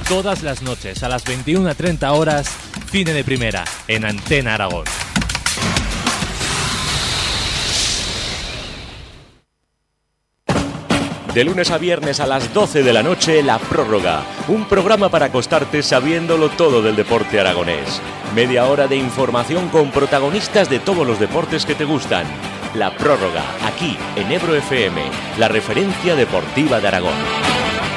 Todas las noches a las 21:30 horas, Cine de Primera, en Antena Aragón. De lunes a viernes a las 12 de la noche, La Prórroga. Un programa para acostarte sabiéndolo todo del deporte aragonés. Media hora de información con protagonistas de todos los deportes que te gustan. La Prórroga, aquí en Ebro FM, la referencia deportiva de Aragón.